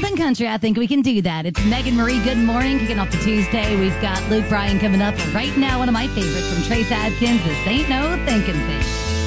something country, I think we can do that. It's Megan Marie. Good morning. Kicking off the Tuesday. We've got Luke Bryan coming up. Right now, one of my favorites from Trace Adkins, This Ain't No Thinking Thing.